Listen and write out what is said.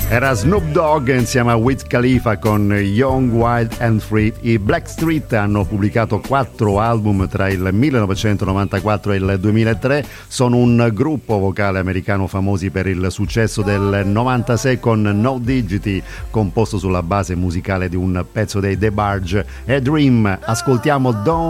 Era Snoop Dogg insieme a Wiz Khalifa con Young, Wild and Free. I Blackstreet hanno pubblicato 4 album tra il 1994 e il 2003. Sono un gruppo vocale americano famosi per il successo del 96 con No Digity, composto sulla base musicale di un pezzo dei The Barge, A Dream. Ascoltiamo Don't